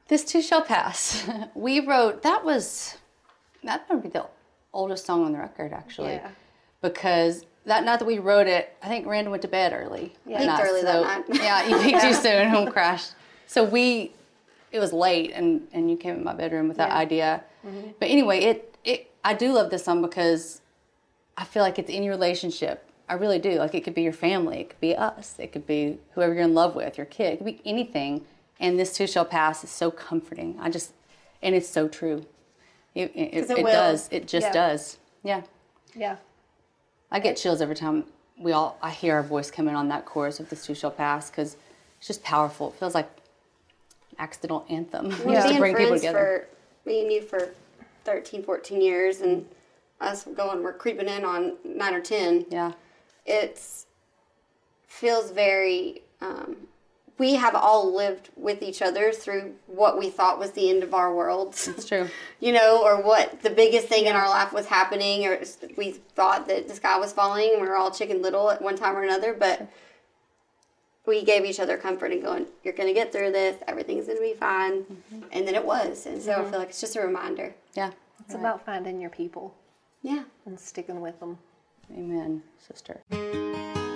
This Too Shall Pass. We wrote, that might be the oldest song on the record, actually. Yeah. Because not that we wrote it, I think Randall went to bed early. Yeah. Peaked early that night. Yeah, you peaked too soon, home crashed. So it was late, and you came in my bedroom with that idea. Mm-hmm. But anyway, I do love this song because I feel like it's any relationship. I really do. Like, it could be your family, it could be us, it could be whoever you're in love with, your kid, it could be anything. And This Too Shall Pass is so comforting. And it's so true. It does. It just does. Yeah. Yeah. I get chills every time I hear our voice come in on that chorus of This Too Shall Pass, because it's just powerful. It feels like an accidental anthem. We've Just to been bring people friends together. me and you for 13, 14 years, and we're creeping in on 9 or 10. Yeah. It feels very, we have all lived with each other through what we thought was the end of our worlds. It's true. Or what the biggest thing in our life was happening, or we thought that the sky was falling, and we were all Chicken Little at one time or another, but we gave each other comfort and going, you're going to get through this, everything's going to be fine. Mm-hmm. And then it was. And so I feel like it's just a reminder. Yeah. It's about finding your people. Yeah. And sticking with them. Amen, sister.